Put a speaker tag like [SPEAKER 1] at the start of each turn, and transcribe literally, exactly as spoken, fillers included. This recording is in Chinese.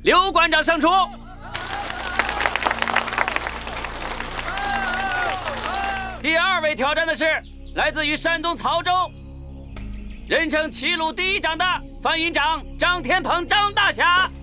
[SPEAKER 1] 刘馆长胜出。第二位挑战的是来自于山东曹州，人称齐鲁第一长的翻云长张天鹏张大侠。